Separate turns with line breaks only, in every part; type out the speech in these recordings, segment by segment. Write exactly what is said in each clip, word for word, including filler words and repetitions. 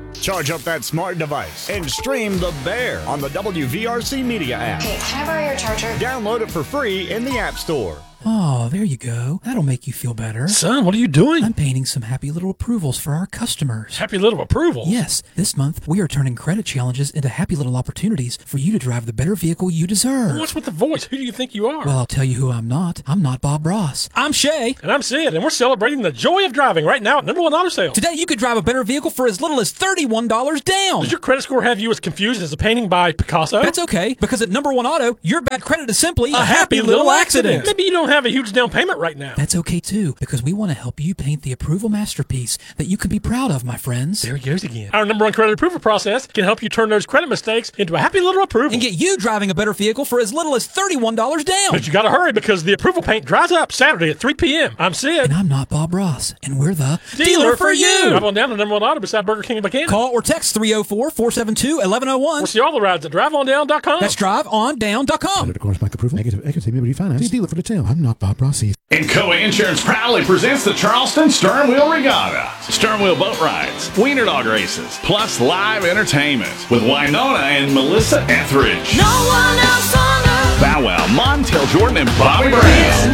Charge up that smart device and stream The Bear on the W V R C Media app.
Hey, can I borrow your charger?
Download it for free in the App Store.
Oh, there you go. That'll make you feel better.
Son, what are you doing?
I'm painting some happy little approvals for our customers.
Happy little approvals?
Yes. This month, we are turning credit challenges into happy little opportunities for you to drive the better vehicle you deserve.
What's with the voice? Who do you think you are?
Well, I'll tell you who I'm not. I'm not Bob Ross. I'm Shay.
And I'm Sid, and we're celebrating the joy of driving right now at Number One Auto Sales.
Today, you could drive a better vehicle for as little as thirty-one dollars down.
Does your credit score have you as confused as a painting by Picasso?
That's okay, because at Number One Auto, your bad credit is simply
a, a happy, happy little, little accident. accident. Maybe you don't have a huge down payment right now.
That's okay too, because we want to help you paint the approval masterpiece that you can be proud of, my friends.
There he goes again. Our number one credit approval process can help you turn those credit mistakes into a happy little approval.
And get you driving a better vehicle for as little as thirty-one dollars down.
But you gotta hurry because the approval paint dries up Saturday at three p.m. I'm Sid.
And I'm not Bob Ross. And we're the
dealer, dealer for you. Drive on down to Number One Auto beside Burger King and Buchanan.
Call or text three oh four, four seven two, one one oh one.
Or see all the rides at drive on down dot com.
That's drive on down dot com.
Of course, Mike approval. Negative equity refinance. The dealer for detail. I'm not Bob Ross.
Encoa Insurance proudly presents the Charleston Stern Wheel Regatta. Stern Wheel boat rides, wiener dog races, plus live entertainment with Winona and Melissa Etheridge.
No one else on earth.
Bow Wow, Montel Jordan, and Bobby Brown.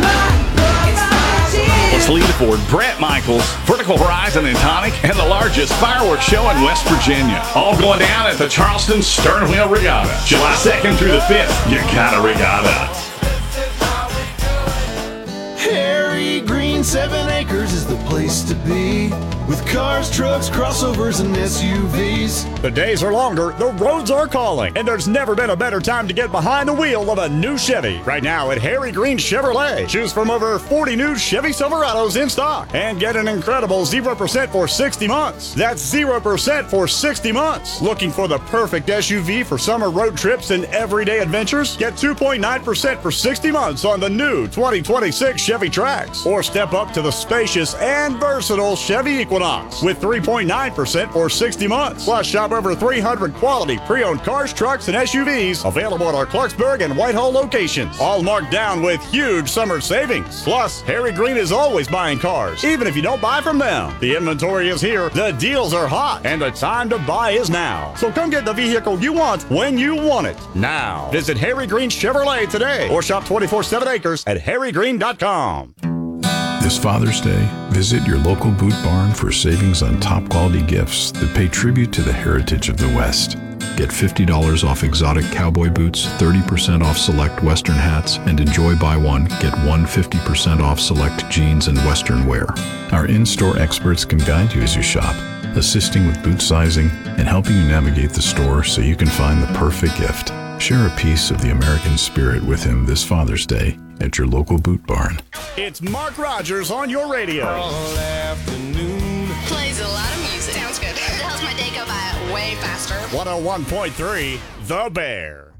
Plus Lita Ford, Brett Michaels, Vertical Horizon and Tonic, and the largest fireworks show in West Virginia. All going down at the Charleston Stern Wheel Regatta. July second through the fifth. You got a regatta.
Harry Green, seven acres is the place to be. With cars, trucks, crossovers, and S U Vs.
The days are longer, the roads are calling, and there's never been a better time to get behind the wheel of a new Chevy. Right now at Harry Green Chevrolet, choose from over forty new Chevy Silverados in stock and get an incredible zero percent for sixty months. That's zero percent for sixty months. Looking for the perfect S U V for summer road trips and everyday adventures? Get two point nine percent for sixty months on the new twenty twenty-six Chevy Trax. Or step up to the spacious and versatile Chevy Equinox with three point nine percent for sixty months. Plus, shop over three hundred quality pre-owned cars, trucks, and S U Vs available at our Clarksburg and Whitehall locations. All marked down with huge summer savings. Plus, Harry Green is always buying cars, even if you don't buy from them. The inventory is here, the deals are hot, and the time to buy is now. So come get the vehicle you want when you want it now. Visit Harry Green Chevrolet today or shop twenty-four seven acres at harry green dot com.
This Father's Day, visit your local boot barn for savings on top quality gifts that pay tribute to the heritage of the West. Get fifty dollars off exotic cowboy boots, thirty percent off select Western hats, and enjoy buy one, get one fifty percent off select jeans and Western wear. Our in-store experts can guide you as you shop, assisting with boot sizing and helping you navigate the store so you can find the perfect gift. Share a piece of the American spirit with him this Father's Day at your local boot barn.
It's Mark Rogers on your radio.
All afternoon. Plays a lot of music. Sounds good. That helps my day go by way faster.
one oh one point three, The Bear.